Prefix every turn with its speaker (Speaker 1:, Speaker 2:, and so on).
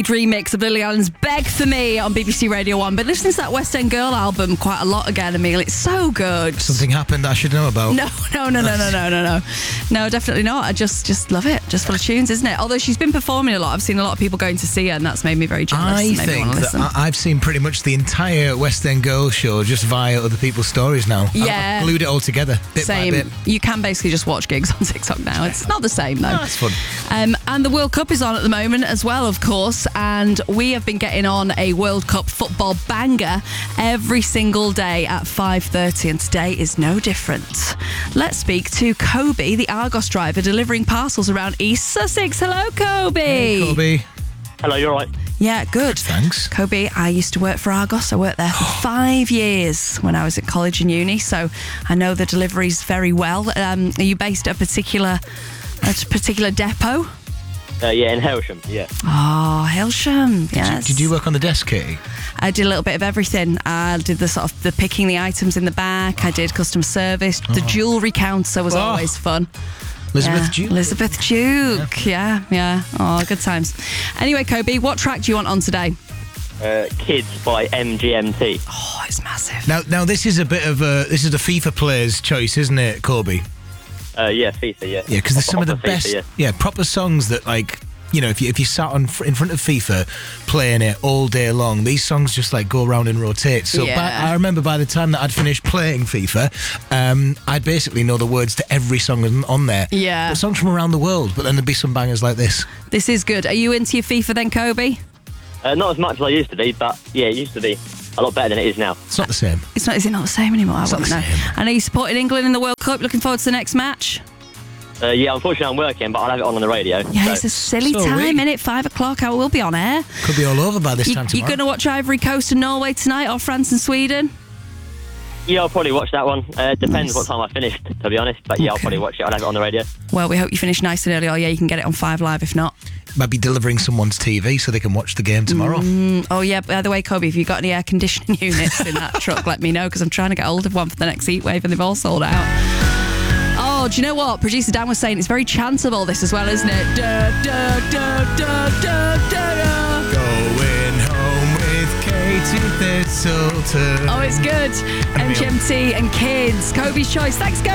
Speaker 1: remix of Lily Allen's Beg For Me on BBC Radio 1. But listening to that West End Girl album quite a lot again, Emil. It's so good.
Speaker 2: Something happened that I should know about.
Speaker 1: No, definitely not. I just love it. Just full of tunes, isn't it? Although she's been performing a lot. I've seen a lot of people going to see her, and that's made me very jealous.
Speaker 2: I think that I've seen pretty much the entire West End Girl show just via other people's stories now.
Speaker 1: Yeah.
Speaker 2: I've glued it all together, bit
Speaker 1: Same.
Speaker 2: by bit.
Speaker 1: You can basically just watch gigs on TikTok now. It's not the same, though.
Speaker 2: Oh, it's fun.
Speaker 1: And the World Cup is on at the moment as well, of course. And we have been getting on a World Cup football banger every single day at 5:30. And today is no different. Let's speak to Kobe, the Argos driver delivering parcels around East Sussex. Hello, Kobe.
Speaker 2: Hey, Kobe.
Speaker 3: Hello, you all right?
Speaker 1: Yeah, good.
Speaker 2: Thanks.
Speaker 1: Kobe, I used to work for Argos. I worked there for 5 years when I was at college and uni, so I know the deliveries very well. Are you based at a particular depot?
Speaker 3: Yeah, in Hailsham, yeah.
Speaker 1: Oh, Hailsham, yes.
Speaker 2: Did you work on the desk, Katie?
Speaker 1: I did a little bit of everything. I did the picking the items in the back. I did customer service. The jewellery counter was always fun.
Speaker 2: Elizabeth Duke?
Speaker 1: Elizabeth Duke, yeah. Oh, good times. Anyway, Kobe, what track do you want on today?
Speaker 3: Kids by MGMT.
Speaker 1: Oh, it's massive.
Speaker 2: Now this is a bit of this is the FIFA player's choice, isn't it, Kobe?
Speaker 3: Yeah, FIFA, yeah.
Speaker 2: Yeah, because there's some of the
Speaker 3: FIFA,
Speaker 2: best,
Speaker 3: yeah.
Speaker 2: proper songs that, like, you know, if you sat in front of FIFA playing it all day long, these songs just like go around and rotate. So I remember by the time that I'd finished playing FIFA, I'd basically know the words to every song on there.
Speaker 1: Yeah.
Speaker 2: But songs from around the world, but then there'd be some bangers like this.
Speaker 1: This is good. Are you into your FIFA then, Kobe?
Speaker 3: Not as much as I used to be, but yeah, it used to be a lot better than it is now.
Speaker 2: It's not the same.
Speaker 1: Is it not the same anymore?
Speaker 2: It's not the same.
Speaker 1: And are you supporting England in the World Cup? Looking forward to the next match?
Speaker 3: Yeah, unfortunately I'm working, but I'll have it on the radio.
Speaker 1: Yeah,
Speaker 3: so.
Speaker 1: it's a silly
Speaker 2: So
Speaker 1: time,
Speaker 2: we-
Speaker 1: innit? 5 o'clock, I will be on air.
Speaker 2: Could be all over by this time
Speaker 1: You
Speaker 2: tomorrow.
Speaker 1: going to watch Ivory Coast and Norway tonight, or France and Sweden?
Speaker 3: Yeah, I'll probably watch that one. Depends what time I finished, to be honest. But yeah, I'll probably watch it. I'll have it on the radio.
Speaker 1: Well, we hope you finish nice and early, or you can get it on 5 Live if not.
Speaker 2: Might be delivering someone's TV so they can watch the game tomorrow.
Speaker 1: Oh, yeah, by the way, Kobe, if you've got any air conditioning units in that truck, let me know, because I'm trying to get hold of one for the next heat wave and they've all sold out. Oh, do you know what? Producer Dan was saying it's very chantable, this as well, isn't it? Da, da, da, da, da, da, da.
Speaker 2: Going home with Katie Thistleton.
Speaker 1: Oh, it's good. MGMT and Kids. Kobe's choice. Thanks, guys.